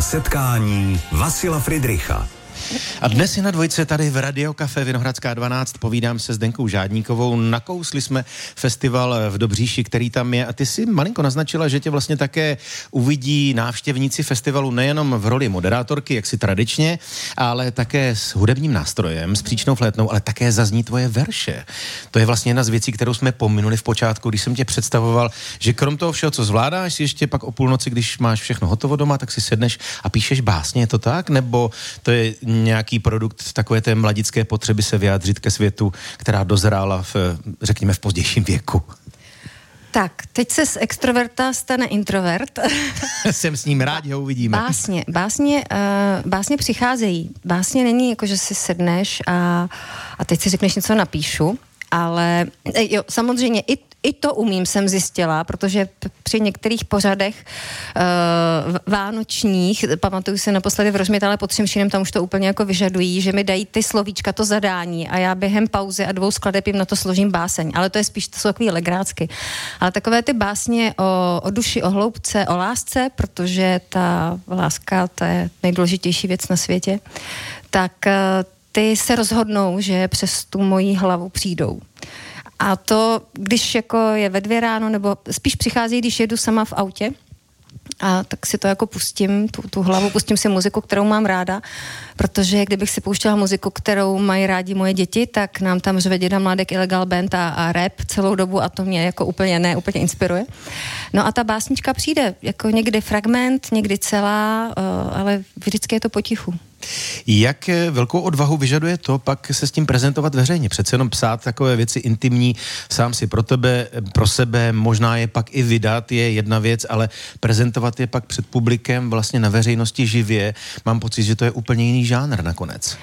setkání Vasila Fridricha. A dnes je na dvojce tady v Radio Café Vinohradská 12. Povídám se s Zdenkou Žádníkovou. Nakousli jsme festival v Dobříši, který tam je. A ty si malinko naznačila, že tě vlastně také uvidí návštěvníci festivalu nejenom v roli moderátorky, jak si tradičně, ale také s hudebním nástrojem, s příčnou flétnou, ale také zazní tvoje verše. To je vlastně jedna z věcí, kterou jsme pominuli v počátku, když jsem tě představoval, že krom toho všeho, co zvládáš, si ještě pak o půlnoci, když máš všechno hotovo doma, tak si sedneš a píšeš básně. Je to tak? Nebo to je nějaký produkt takové té mladické potřeby se vyjádřit ke světu, která dozrála řekněme, v pozdějším věku? Tak, teď se z extroverta stane introvert. Jsem s ním rád, ho uvidíme. Básně přicházejí. Básně není jako, že si sedneš a teď si řekneš něco napíšu, ale jo, samozřejmě i to umím, jsem zjistila, protože při některých pořadech vánočních, pamatuju si naposledy v Rožmitale pod Třemšínem, tam už to úplně jako vyžadují, že mi dají ty slovíčka, to zadání a já během pauzy a 2 skladeb jim na to složím báseň, ale to je spíš, to jsou takový legrácky. Ale takové ty básně o duši, o hloubce, o lásce, protože ta láska, to je nejdůležitější věc na světě, tak ty se rozhodnou, že přes tu moji hlavu přijdou. A to, když jako je ve 2 ráno, nebo spíš přichází, když jedu sama v autě, a tak si to jako pustím, tu hlavu, pustím si muziku, kterou mám ráda, protože kdybych si pouštěla muziku, kterou mají rádi moje děti, tak nám tam řve Děda Mládek, Illegal Band a rap celou dobu a to mě jako úplně inspiruje. No a ta básnička přijde, jako někdy fragment, někdy celá, ale vždycky je to potichu. Jak velkou odvahu vyžaduje to pak se s tím prezentovat veřejně? Přece jenom psát takové věci intimní sám si pro sebe, možná je pak i vydat, je jedna věc, ale prezentovat je pak před publikem vlastně na veřejnosti živě, mám pocit, že to je úplně jiný žánr nakonec.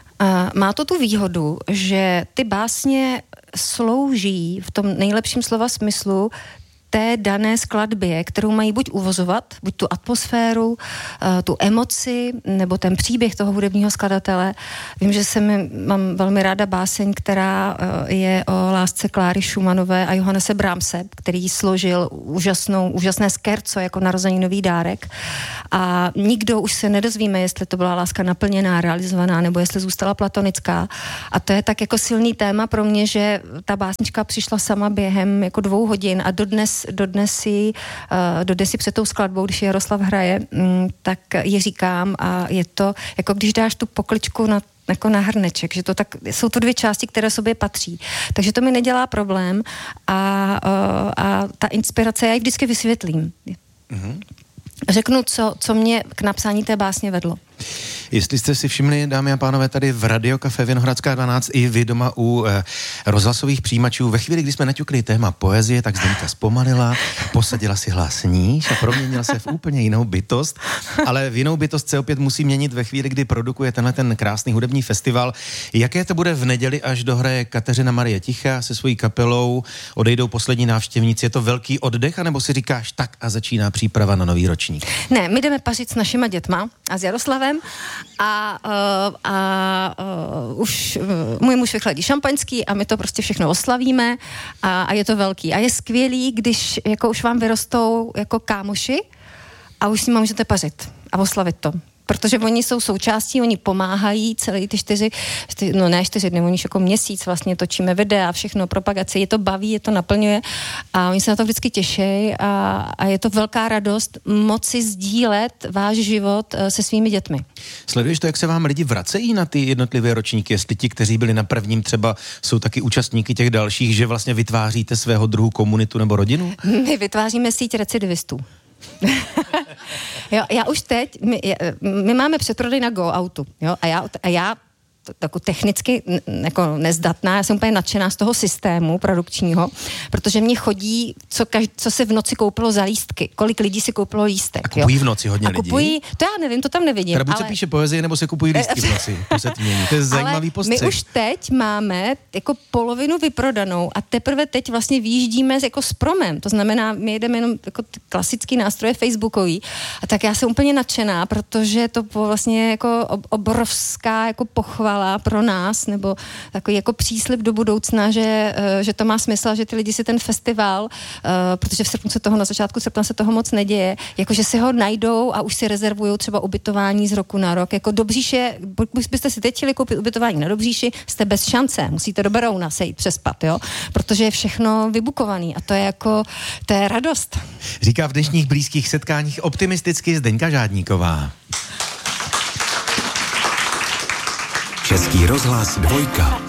Má to tu výhodu, že ty básně slouží v tom nejlepším slova smyslu té dané skladbě, kterou mají buď uvozovat, buď tu atmosféru, tu emoci, nebo ten příběh toho hudebního skladatele. Vím, že mám velmi ráda báseň, která je o lásce Kláry Schumannové a Johannese Brahmse, který složil úžasné skerco jako narozeninový dárek. A nikdo už se nedozvíme, jestli to byla láska naplněná, realizovaná, nebo jestli zůstala platonická. A to je tak jako silný téma pro mě, že ta básnička přišla sama během jako 2 hodin a dodnes si před tou skladbou, když Jaroslav hraje, tak je říkám a je to, jako když dáš tu pokličku na hrneček, že to tak, jsou to 2 části, které sobě patří. Takže to mi nedělá problém a ta inspirace, já ji vždycky vysvětlím. Mm-hmm. Řeknu, co mě k napsání té básně vedlo. Jestli jste si všimli, dámy a pánové, tady v Radio Café Vinohradská 12 i vy doma u rozhlasových přijímačů, ve chvíli, kdy jsme naťukli téma poezie, tak Zdenka zpomalila, posadila si hlas níž a proměnila se v úplně jinou bytost, ale v jinou bytost se opět musí měnit ve chvíli, kdy produkuje ten krásný hudební festival. Jaké to bude v neděli, až dohraje Kateřina Marie Tichá se svojí kapelou, odejdou poslední návštěvníci? Je to velký oddech, anebo si říkáš tak a začíná příprava na nový ročník? Ne, my jdeme pařit s našima dětma a s Jaroslavem už můj muž vychladí šampaňský a my to prostě všechno oslavíme a je to velký. A je skvělý, když jako už vám vyrostou jako kámoši a už s nimi můžete pařit a oslavit to. Protože oni jsou součástí, oni pomáhají celý ty 4 dny, oni jako měsíc vlastně točíme videa, všechno, propagace, je to baví, je to naplňuje a oni se na to vždycky těší a je to velká radost moci sdílet váš život se svými dětmi. Sleduješ to, jak se vám lidi vracejí na ty jednotlivé ročníky, jestli ti, kteří byli na prvním, třeba jsou taky účastníky těch dalších, že vlastně vytváříte svého druhu komunitu nebo rodinu? My vytváříme síť recidivistů. Jo, já už teď, my máme předprodej na Go Outu, jo, a já jako technicky jako nezdatná, já jsem úplně nadšená z toho systému produkčního, protože mě chodí, co se v noci koupilo za lístky, kolik lidí si koupilo lístek. A kupují v noci hodně lidí? To já nevím, to tam nevidím. Teda buď se píše poezie, nebo se kupují lístky v noci. To je zajímavý postřeh. My už teď máme jako polovinu vyprodanou a teprve teď vlastně vyjíždíme jako s promem. To znamená, my jedeme jenom jako klasický nástroje facebookový. A tak já jsem úplně nadšená, protože to vlastně jako obrovská jako pochvala udělala pro nás, nebo takový jako příslib do budoucna, že to má smysl a že ty lidi si ten festival, protože v srpnu se toho, na začátku srpna se toho moc neděje, jakože si ho najdou a už si rezervují třeba ubytování z roku na rok. Jako do Bříše, pokud byste si teď chtěli koupit ubytování na Dobříši, jste bez šance, musíte do Berouna sejít přespat, jo, protože je všechno vybukovaný a to je radost. Říká v dnešních blízkých setkáních optimisticky Zdeňka Žádníková. Český rozhlas 2.